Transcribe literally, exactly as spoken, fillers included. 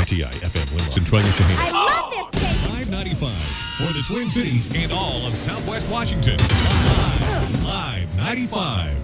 T I F M Winlock. Centralia Shahina. I love this station. five ninety-five for the Twin Cities and all of Southwest Washington. Live, Live ninety-five.